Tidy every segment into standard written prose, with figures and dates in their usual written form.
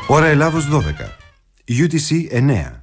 Ώρα Ελλάδος 12. UTC 9.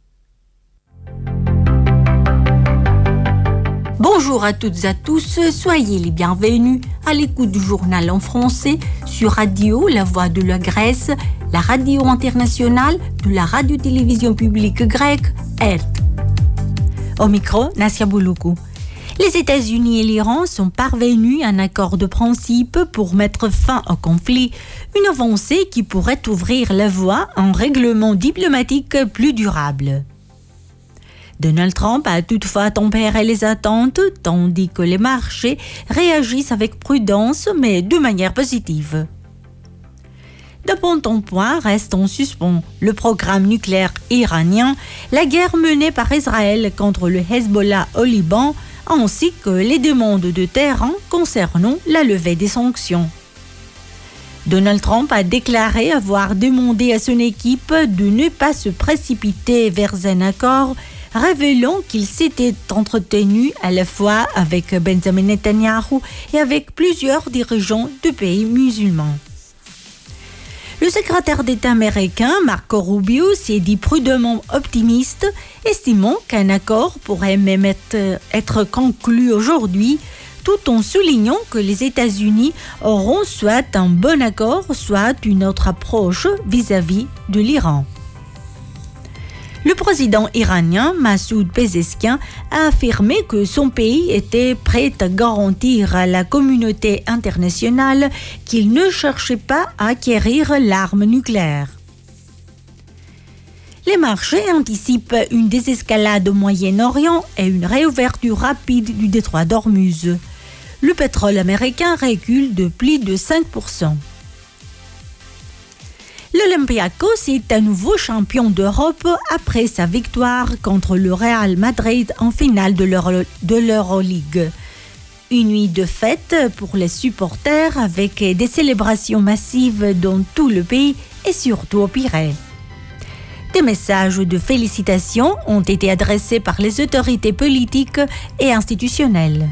Bonjour à toutes et à tous, soyez les bienvenus à l'écoute du journal en français sur Radio La Voix de la Grèce, la radio internationale de la radio-télévision publique grecque, ERT. Au micro, Nassia Bouloukou. Les États-Unis et l'Iran sont parvenus à un accord de principe pour mettre fin au conflit, une avancée qui pourrait ouvrir la voie à un règlement diplomatique plus durable. Donald Trump a toutefois tempéré les attentes, tandis que les marchés réagissent avec prudence, mais de manière positive. De bons points restent en suspens le programme nucléaire iranien, la guerre menée par Israël contre le Hezbollah au Liban, ainsi que les demandes de Téhéran concernant la levée des sanctions. Donald Trump a déclaré avoir demandé à son équipe de ne pas se précipiter vers un accord, révélant qu'il s'était entretenu à la fois avec Benjamin Netanyahu et avec plusieurs dirigeants de pays musulmans. Le secrétaire d'État américain Marco Rubio s'est dit prudemment optimiste, estimant qu'un accord pourrait même être conclu aujourd'hui, tout en soulignant que les États-Unis auront soit un bon accord, soit une autre approche vis-à-vis de l'Iran. Le président iranien Massoud Pezeshkian a affirmé que son pays était prêt à garantir à la communauté internationale qu'il ne cherchait pas à acquérir l'arme nucléaire. Les marchés anticipent une désescalade au Moyen-Orient et une réouverture rapide du détroit d'Ormuz. Le pétrole américain recule de plus de 5%. L'Olympiakos est à nouveau champion d'Europe après sa victoire contre le Real Madrid en finale de l'Euroleague. Une nuit de fête pour les supporters avec des célébrations massives dans tout le pays et surtout au Pirée. Des messages de félicitations ont été adressés par les autorités politiques et institutionnelles.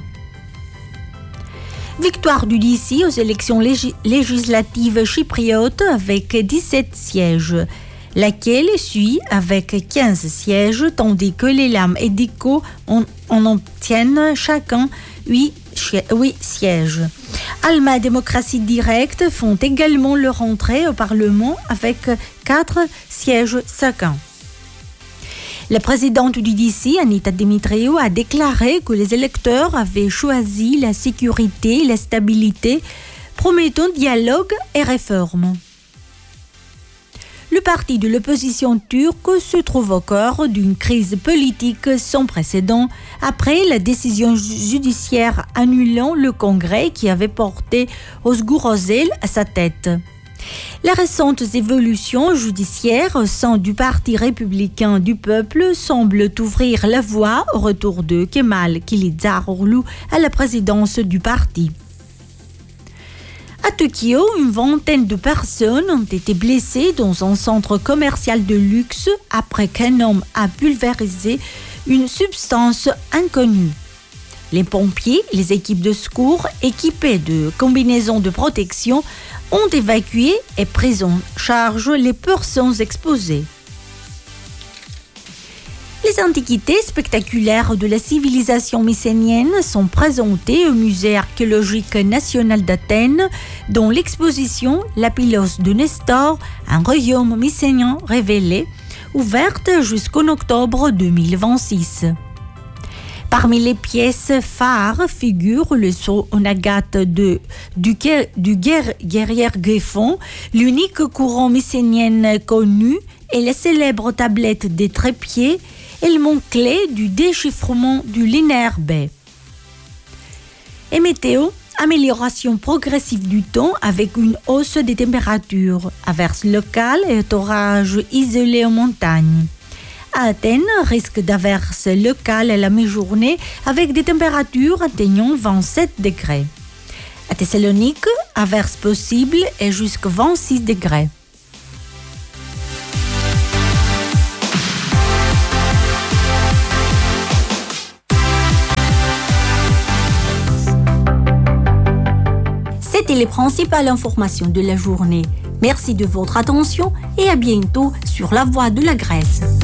Victoire du DC aux élections législatives chypriotes avec 17 sièges, laquelle suit avec 15 sièges, tandis que les Lames et Dico en obtiennent chacun 8 sièges. Alma Démocratie Directe font également leur entrée au Parlement avec 4 sièges chacun. La présidente du DC, Anita Dimitriou, a déclaré que les électeurs avaient choisi la sécurité et la stabilité, promettant dialogue et réforme. Le parti de l'opposition turque se trouve au cœur d'une crise politique sans précédent après la décision judiciaire annulant le Congrès qui avait porté Özgür Özel à sa tête. Les récentes évolutions judiciaires au sein du Parti républicain du peuple semblent ouvrir la voie au retour de Kemal Kılıçdaroğlu à la présidence du parti. À Tokyo, une vingtaine de personnes ont été blessées dans un centre commercial de luxe après qu'un homme a pulvérisé une substance inconnue. Les pompiers et les équipes de secours équipées de combinaisons de protection ont évacué et pris en charge les personnes exposées. Les antiquités spectaculaires de la civilisation mycénienne sont présentées au Musée archéologique national d'Athènes, dont l'exposition La Pylos de Nestor, un royaume mycénien révélé, ouverte jusqu'en octobre 2026. Parmi les pièces phares figurent le sceau en agate du guerrier Griffon, l'unique courant mycénienne connu, et la célèbre tablette des trépieds, élément clé du déchiffrement du linéaire B. Et météo, amélioration progressive du temps avec une hausse des températures, averses locales et orages isolés en montagne. À Athènes, risque d'averses locales à la mi-journée avec des températures atteignant 27 degrés. À Thessalonique, averses possibles et jusqu'à 26 degrés. C'était les principales informations de la journée. Merci de votre attention et à bientôt sur La Voix de la Grèce.